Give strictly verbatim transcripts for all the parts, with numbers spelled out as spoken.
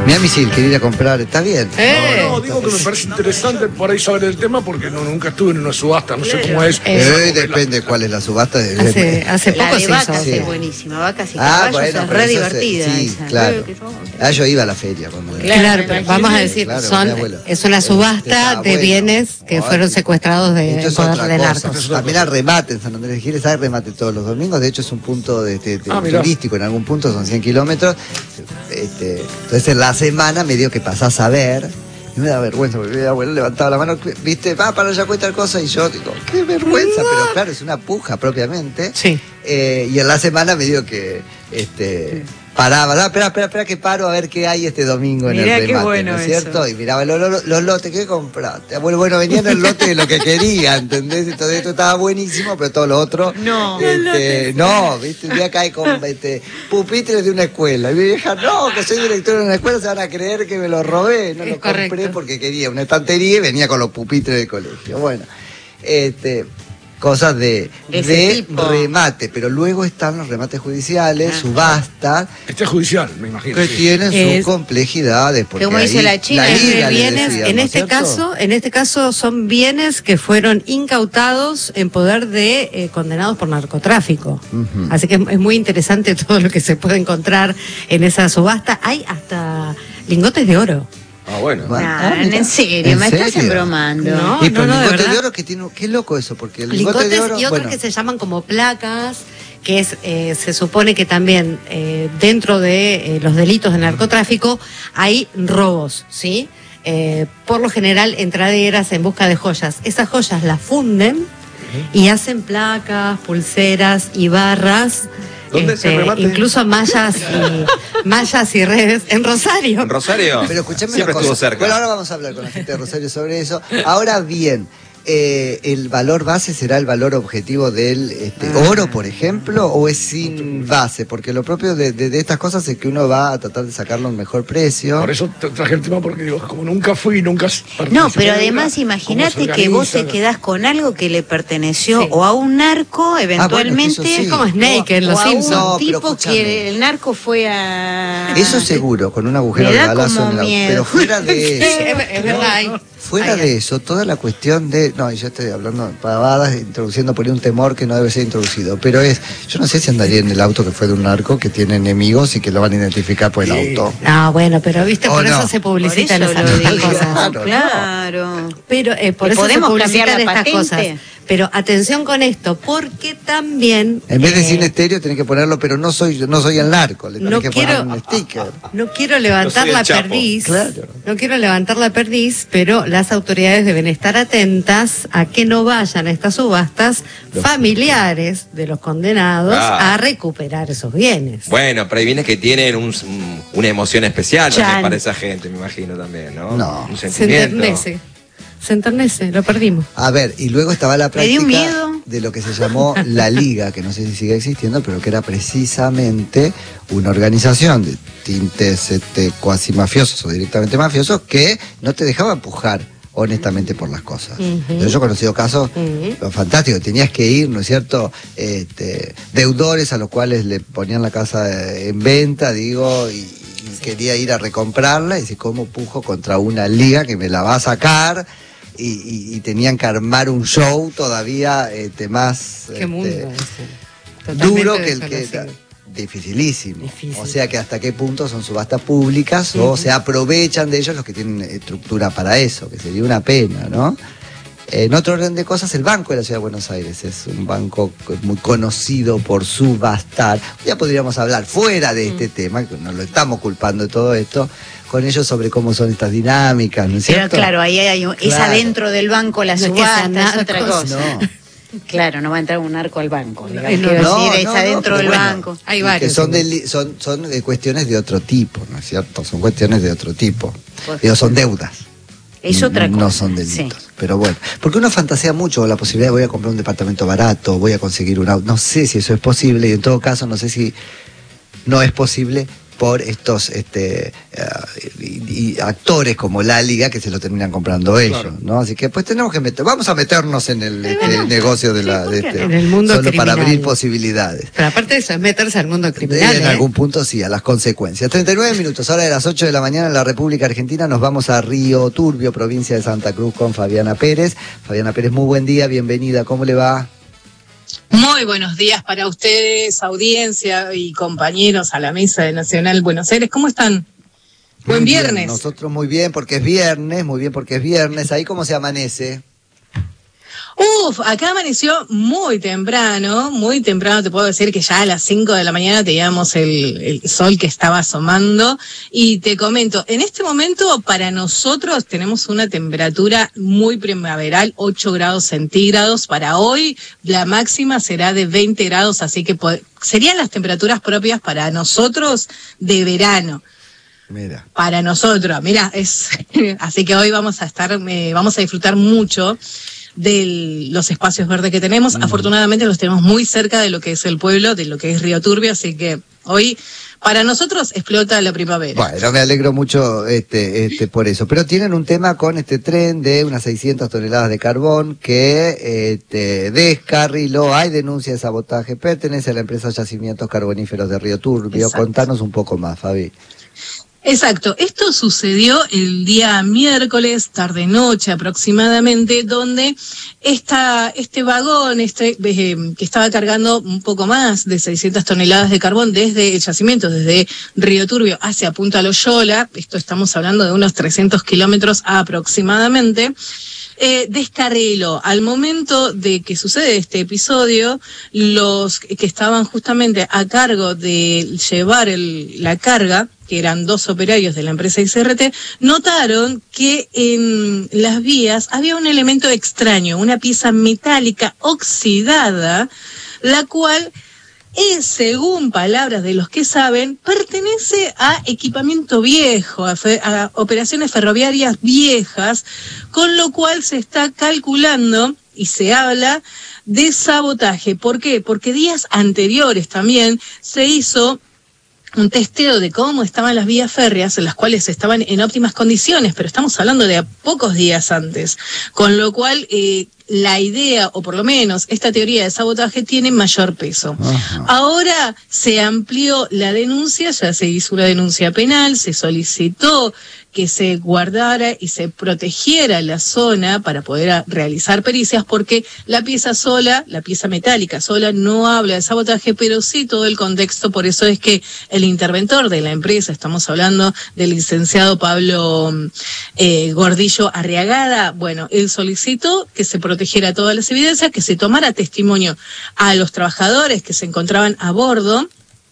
Mira, Misil, quería ir a comprar, está bien. Eh. No, no, digo que me parece interesante por ahí saber el tema porque no, nunca estuve en una subasta, no sé cómo es. Eh, eh, depende cuál es la subasta. De, Hace, hace La poco de se vacas hizo. es buenísima, vacas y Ah, caballos bueno, es pero re eso divertida. se, sí, esa. claro. Ah, yo iba a la feria cuando era. Claro, Claro, pero me vamos a imaginé. decir, Claro, mi son, abuelo. es una subasta Está de bueno. bienes que Ay, fueron secuestrados de esto es poder otra de cosa. narcos. También hay remate en San Andrés de Giles, hay remate todos los domingos. De hecho, es un punto de, de- de- Ah, mirá. turístico en algún punto, son cien kilómetros. Este, entonces, en la semana medio que pasás a ver. Y me da vergüenza, porque mi abuelo levantaba la mano, viste, va para allá cuenta cosa. Y yo digo, qué vergüenza, pero claro, es una puja propiamente. Sí. Eh, y en la semana medio que este, paraba, no, espera, espera, espera que paro a ver qué hay este domingo en Mirá el qué remate, bueno ¿no es eso. cierto? Y miraba los, los, los lotes, ¿qué compraste? Bueno, bueno, venían el lote de lo que quería, ¿entendés? Entonces esto estaba buenísimo, pero todo lo otro... No. Este, no, viste, un día cae con este, pupitres de una escuela. Y mi vieja, no, que soy director de una escuela, se van a creer que me lo robé. No Es lo compré correcto. porque quería una estantería y venía con los pupitres del colegio. Bueno, este... cosas de, De ese de tipo. remate, pero luego están los remates judiciales, Ah. subastas, Este es judicial, me imagino. que sí. tienen Es- sus complejidades. Porque Como dice ahí la China, la es de liga le bienes, decían, en ¿no es este cierto? caso, en este caso son bienes que fueron incautados en poder de eh, condenados por narcotráfico. Ujú. Así que es, es muy interesante todo lo que se puede encontrar en esa subasta. Hay hasta lingotes de oro. Ah, bueno. Bueno. Nah, Ah, mira. en serio, ¿En me estás serio? embromando. No. Y pero el no, de lingote de, verdad. oro que tiene, qué loco eso, porque el lingote Lingotes de oro, y otros bueno, que se llaman como placas, que es eh, se supone que también eh, dentro de eh, los delitos de narcotráfico hay robos, ¿sí? Eh, por lo general entraderas en busca de joyas. Esas joyas las funden y hacen placas, pulseras y barras. ¿Dónde se remate? Incluso mallas y mallas y redes en Rosario. ¿En Rosario? pero escuchame Siempre una estuvo cosa. cerca. Bueno, ahora vamos a hablar con la gente de Rosario sobre eso. Ahora bien, eh, ¿el valor base será el valor objetivo del este, Ah. oro, por ejemplo, o es sin base? Porque lo propio de, de- de estas cosas es que uno va a tratar de sacarlo a un mejor precio. Por eso te traje el tema porque digo, como nunca fui, nunca participé No, pero nunca, además ¿cómo imagínate se que vos te organiza? quedás con algo que le perteneció Sí. o a un narco eventualmente. eso sí. Es como Snake en o Los a Simpsons. No, un pero tipo escúchame. que el narco fue a... Eso seguro, con un agujero Me de da balazo como en el auto. miedo. Pero fuera de Sí, eso, es, es verdad. hay- fuera hay- de eso, toda la cuestión de. No, y yo estoy hablando pavadas, introduciendo por ahí un temor que no debe ser introducido. Pero es. Yo no sé si andaría en el auto que fue de un narco que tiene enemigos y que lo van a identificar por el Sí. auto. No, bueno, pero viste, ¿O por no? eso se Por publicitan eso esas lo estas digo. cosas. Claro, Claro. Pero eh, por ¿Y eso se podemos publicitan cambiar la estas patente? cosas. Pero atención con esto, porque también En vez de eh, cine estéreo tenés que ponerlo, pero no soy yo, no soy el narco, le tenés no que quiero poner un sticker. no quiero levantar No soy el la Chapo. perdiz, Claro. no quiero levantar la perdiz, pero las autoridades deben estar atentas a que no vayan a estas subastas familiares de los condenados Ah. a recuperar esos bienes. Bueno, pero hay bienes que tienen un- una emoción especial también Chan. para esa gente, me imagino también, ¿no? No. Un Se sentimiento. enternece, se enternece, lo perdimos. A ver, y luego estaba la Me dio práctica miedo. de lo que se llamó la Liga, que no sé si sigue existiendo, pero que era precisamente una organización de tintes este, cuasi mafiosos o directamente mafiosos que no te dejaba empujar honestamente por las cosas. Ujú. Yo he conocido casos Ujú. fantásticos, tenías que ir, ¿no es cierto? Este, deudores a los cuales le ponían la casa en venta, digo, y, y quería ir a recomprarla, y dice, ¿cómo pujo contra una liga que me la va a sacar? Y, y- y tenían que armar un show todavía este, más Qué este, mundo ese. duro Totalmente que el que desconocido. dificilísimo. Difícil. O sea que hasta qué punto son subastas públicas o se aprovechan de ellos los que tienen estructura para eso, que sería una pena, ¿no? En otro orden de cosas, el Banco de la Ciudad de Buenos Aires es un banco muy conocido por subastar. Ya podríamos hablar fuera de este tema, que no lo estamos culpando de todo esto, con ellos sobre cómo son estas dinámicas, ¿no es Pero cierto? claro, ahí hay un, es Claro. adentro del banco la No es que subasta, sean es otra narcos. cosa. No. Claro, no va a entrar un narco al banco. digamos. no, Quiero No, decir, es no, no, adentro pero del bueno, banco. Hay y varios, que son, sí. de, son, son de cuestiones de otro tipo, ¿no es cierto? Son cuestiones de otro tipo. Pues- Digo, son deudas. Es otra no, cosa. No son delitos. Sí. Pero bueno, porque uno fantasea mucho con la posibilidad de voy a comprar un departamento barato, voy a conseguir un auto. No sé si eso es posible y en todo caso no sé si no es posible por estos este, uh, y, y actores como la Liga que se lo terminan comprando ellos, Claro. ¿no? Así que pues tenemos que meter, vamos a meternos en el este, bueno. negocio de la Sí, de ¿por qué este, no? En el mundo solo criminal. para abrir posibilidades. Pero aparte de eso, es meterse al mundo criminal. En ¿eh? algún punto sí, a las consecuencias. treinta y nueve minutos, ahora de las ocho de la mañana en la República Argentina, nos vamos a Río Turbio, provincia de Santa Cruz, con Fabiana Pérez. Fabiana Pérez, muy buen día, bienvenida, ¿cómo le va? Muy buenos días para ustedes, audiencia y compañeros a la mesa de Nacional Buenos Aires. ¿Cómo están? Buen Muy bien, viernes. nosotros muy bien porque es viernes, muy bien porque es viernes. ¿Ahí cómo se amanece? Uf, acá amaneció muy temprano, muy temprano, te puedo decir que ya a las cinco de la mañana teníamos el, el sol que estaba asomando y te comento, en este momento para nosotros tenemos una temperatura muy primaveral, ocho grados centígrados, para hoy la máxima será de veinte grados, así que pod- serían las temperaturas propias para nosotros de verano. Mira. Para nosotros, mira, es así que hoy vamos a estar, eh, vamos a disfrutar mucho de los espacios verdes que tenemos. Mm. Afortunadamente los tenemos muy cerca de lo que es el pueblo, de lo que es Río Turbio, así que hoy para nosotros explota la primavera. Bueno, me alegro mucho este, este, por eso. Pero tienen un tema con este tren de unas seiscientas toneladas de carbón que este, descarriló. Hay denuncia de sabotaje, pertenece a la empresa Yacimientos Carboníferos de Río Turbio. Exacto. Contanos un poco más, Fabi. Exacto, esto sucedió el día miércoles, tarde-noche aproximadamente, donde esta, este vagón este, eh, que estaba cargando un poco más de seiscientas toneladas de carbón desde el yacimiento, desde Río Turbio hacia Punta Loyola, esto estamos hablando de unos trescientos kilómetros aproximadamente, Eh, descarriló. Al momento de que sucede este episodio, los que estaban justamente a cargo de llevar el, la carga, que eran dos operarios de la empresa I C R T, notaron que en las vías había un elemento extraño, una pieza metálica oxidada, la cual es, según palabras de los que saben, pertenece a equipamiento viejo, a, fe, a operaciones ferroviarias viejas, con lo cual se está calculando y se habla de sabotaje. ¿Por qué? Porque días anteriores también se hizo un testeo de cómo estaban las vías férreas, en las cuales estaban en óptimas condiciones, pero estamos hablando de a pocos días antes, con lo cual eh, la idea, o por lo menos esta teoría de sabotaje, tiene mayor peso. Ajá. Ahora se amplió la denuncia, ya se hizo una denuncia penal, se solicitó que se guardara y se protegiera la zona para poder realizar pericias, porque la pieza sola, la pieza metálica sola, no habla de sabotaje, pero sí todo el contexto. Por eso es que el interventor de la empresa, estamos hablando del licenciado Pablo eh, Gordillo Arriagada, bueno, él solicitó que se protegiera todas las evidencias, que se tomara testimonio a los trabajadores que se encontraban a bordo,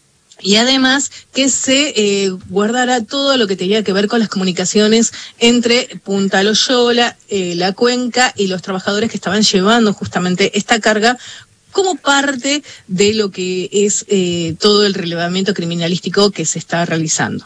y además que se eh, guardara todo lo que tenía que ver con las comunicaciones entre Punta Loyola, eh, la cuenca y los trabajadores que estaban llevando justamente esta carga como parte de lo que es eh, todo el relevamiento criminalístico que se está realizando.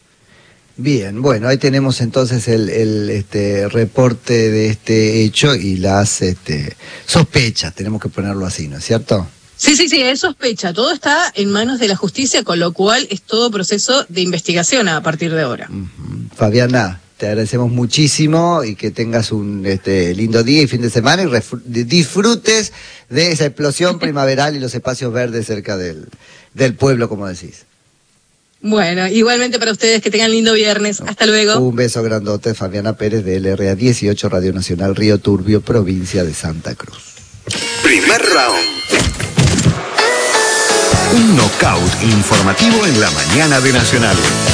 Bien, bueno, ahí tenemos entonces el, el este reporte de este hecho y las este, sospechas, tenemos que ponerlo así, ¿no es cierto? Sí, sí, sí, es sospecha. Todo está en manos de la justicia, con lo cual es todo proceso de investigación a partir de ahora. Uh-huh. Fabiana, te agradecemos muchísimo y que tengas un este, lindo día y fin de semana y refru- disfrutes de esa explosión primaveral y los espacios verdes cerca del, del pueblo, como decís. Bueno, igualmente para ustedes, que tengan lindo viernes. Hasta luego. Un beso grandote, Fabiana Pérez de L R A dieciocho, Radio Nacional Río Turbio, provincia de Santa Cruz. Primer round. Un knockout informativo en la mañana de Nacional.